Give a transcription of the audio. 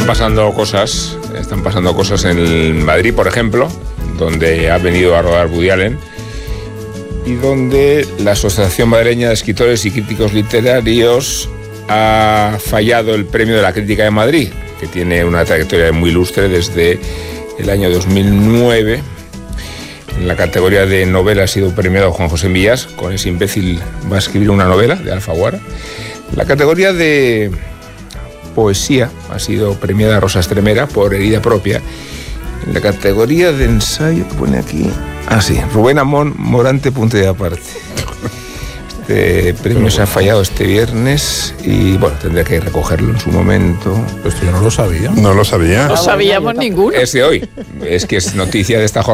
están pasando cosas en Madrid, por ejemplo, donde ha venido a rodar Woody Allen y donde la Asociación Madrileña de Escritores y Críticos Literarios ha fallado el Premio de la Crítica de Madrid, que tiene una trayectoria muy ilustre desde el año 2009. En la categoría de novela ha sido premiado Juan José Millás, con Ese imbécil va a escribir una novela, de Alfaguara. En la categoría de poesía ha sido premiada Rosa Estremera por Herida propia. En la categoría de ensayo, que pone aquí, Rubén Amón, Morante, punto y aparte. Este premio se ha fallado este viernes y bueno, tendré que recogerlo en su momento. Pues yo no lo sabía. No lo sabía. No sabíamos ninguno. Es de hoy, es que es noticia de esta jornada.